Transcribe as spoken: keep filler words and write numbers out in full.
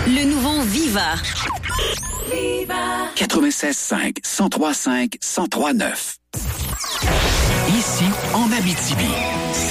Le nouveau Viva. Viva. quatre-vingt-seize cinq, cent trois cinq, cent trois neuf. Ici, en Abitibi.